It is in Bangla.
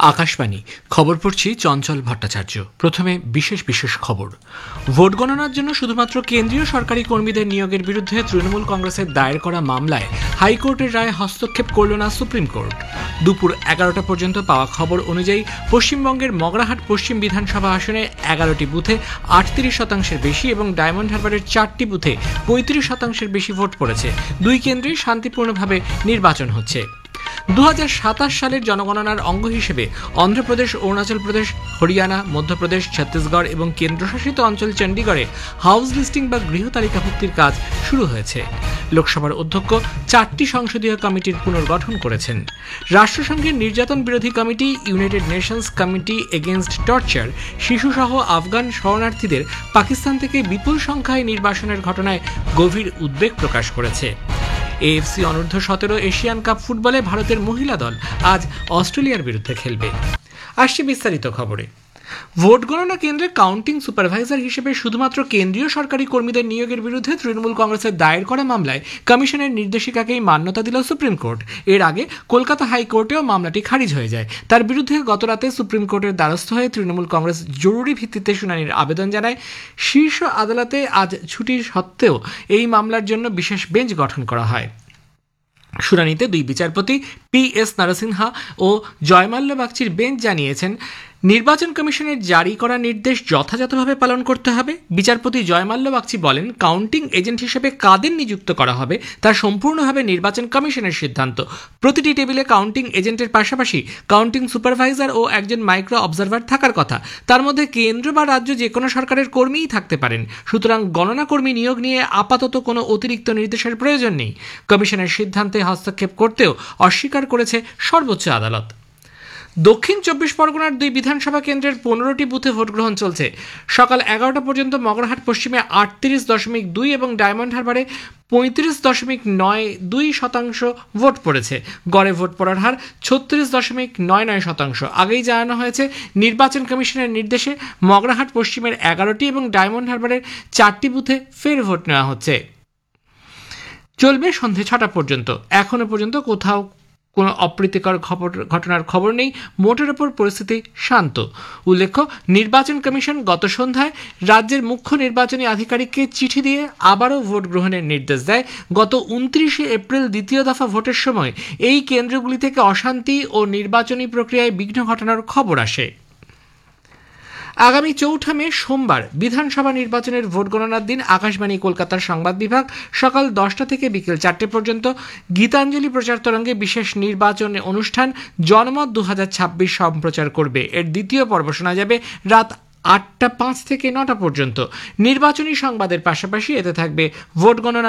আকাশবাণী খবর পড়ছি চঞ্চল ভট্টাচার্য। প্রথমে বিশেষ বিশেষ খবর। ভোট গণনার জন্য শুধুমাত্র কেন্দ্রীয় সরকারি কর্মীদের নিয়োগের বিরুদ্ধে তৃণমূল কংগ্রেসের দায়ের করা মামলায় হাইকোর্টের রায়ে হস্তক্ষেপ করল না সুপ্রিম কোর্ট। দুপুর 11টা পর্যন্ত পাওয়া খবর অনুযায়ী পশ্চিমবঙ্গের মগরাহাট পশ্চিম বিধানসভা আসনে 11টি বুথে 38% বেশি এবং ডায়মন্ড হারবারের 4টি বুথে 35% বেশি ভোট পড়েছে। দুই কেন্দ্রেই শান্তিপূর্ণভাবে নির্বাচন হচ্ছে। 2027 সালের জনগণনার অঙ্গ হিসেবে অন্ধ্রপ্রদেশ, অরুণাচল প্রদেশ, হরিয়ানা, মধ্যপ্রদেশ, ছত্তিশগড় এবং কেন্দ্রশাসিত অঞ্চল চণ্ডীগড়ে হাউস লিস্টিং বা গৃহ তালিকাভুক্তির কাজ শুরু হয়েছে। লোকসভার অধ্যক্ষ 4টি সংসদীয় কমিটির পুনর্গঠন করেছেন। রাষ্ট্রসংঘের নির্যাতন বিরোধী committee, United Nations committee against torture, শিশুসহ আফগান শরণার্থীদের পাকিস্তান থেকে বিপুল সংখ্যায় নির্বাসনের ঘটনায় গভীর উদ্বেগ প্রকাশ করেছে। এএফসি অনূর্ধ্ব 17 এশিয়ান কাপ ফুটবলে ভারতের মহিলা দল আজ অস্ট্রেলিয়ার বিরুদ্ধে খেলবে। আসছে বিস্তারিত খবরে। ভোট গণনা কেন্দ্রে কাউন্টিং সুপারভাইজার হিসেবে শুধুমাত্র কেন্দ্রীয় সরকারি কর্মীদের নিয়োগের বিরুদ্ধে তৃণমূল কংগ্রেসের দায়ের করা মামলায় কমিশনের নির্দেশিকাকেই মান্যতা দিল সুপ্রিম কোর্ট। এর আগে কলকাতা হাইকোর্টেও মামলাটি খারিজ হয়ে যায়। তার বিরুদ্ধে গতরাতে সুপ্রিম কোর্টের দ্বারস্থ হয়ে তৃণমূল কংগ্রেস জরুরি ভিত্তিতে শুনানির আবেদন জানায়। শীর্ষ আদালতে আজ ছুটি সত্ত্বেও এই মামলার জন্য বিশেষ বেঞ্চ গঠন করা হয়। শুনানিতে দুই বিচারপতি পি.এস. নরসিংহা ও জয়মাল্য বাগচির বেঞ্চ জানিয়েছেন, নির্বাচন কমিশনের জারি করা নির্দেশ যথাযথভাবে পালন করতে হবে। বিচারপতি জয়মাল্য বাগচি বলেন, কাউন্টিং এজেন্ট হিসেবে কাদের নিযুক্ত করা হবে তা সম্পূর্ণভাবে নির্বাচন কমিশনের সিদ্ধান্ত। প্রতিটি টেবিলে কাউন্টিং এজেন্টের পাশাপাশি কাউন্টিং সুপারভাইজার ও একজন মাইক্রো অবজারভার থাকার কথা। তার মধ্যে কেন্দ্র বা রাজ্য যে কোনো সরকারের কর্মীই থাকতে পারেন। সুতরাং গণনা কর্মী নিয়োগ নিয়ে আপাতত কোনো অতিরিক্ত নির্দেশের প্রয়োজন নেই। কমিশনের সিদ্ধান্তে হস্তক্ষেপ করতেও অস্বীকার করেছে সর্বোচ্চ আদালত। দক্ষিণ 24 পরগনার দুই বিধানসভা কেন্দ্রের 15টি বুথে ভোট গ্রহণ চলছে। সকাল 11টা পর্যন্ত মগরাহাট পশ্চিমে 38.2 এবং ডায়মন্ড হারবারে 35.92% ভোট পড়েছে। গড়ে ভোট পড়ার হার 36.99%। আগেই জানানো হয়েছে, নির্বাচন কমিশনের নির্দেশে মগরাহাট পশ্চিমের 11টি এবং ডায়মন্ড হারবারের 4টি বুথে ফের ভোট নেওয়া হচ্ছে। চলবে সন্ধে 6টা পর্যন্ত। এখনো পর্যন্ত কোথাও কোনো অপ্রীতিকর ঘটনার খবর নেই। মোটের ওপর পরিস্থিতি শান্ত। উল্লেখ্য, নির্বাচন কমিশন গত সন্ধ্যায় রাজ্যের মুখ্য নির্বাচনী আধিকারিককে চিঠি দিয়ে আবারও ভোট গ্রহণের নির্দেশ দেয়। গত 29 এপ্রিল দ্বিতীয় দফা ভোটের সময় এই কেন্দ্রগুলি থেকে অশান্তি ও নির্বাচনী প্রক্রিয়ায় বিঘ্ন ঘটানোর খবর আসে। আগামী 4 মে সোমবার বিধানসভা নির্বাচনের ভোট গণনার দিন আকাশবাণী কলকাতার সংবাদ বিভাগ সকাল 10টা থেকে বিকেল 4টে পর্যন্ত গীতাঞ্জলি প্রচার তরঙ্গে বিশেষ নির্বাচন অনুষ্ঠান জনমত 2026 সম্প্রচার করবে। এর দ্বিতীয় পর্ব শোনা যাবে রাত 8টা 5 থেকে 9টা পর্যন্ত। নির্বাচনী সংবাদের পাশাপাশি এতে থাকবে ভোট গণনা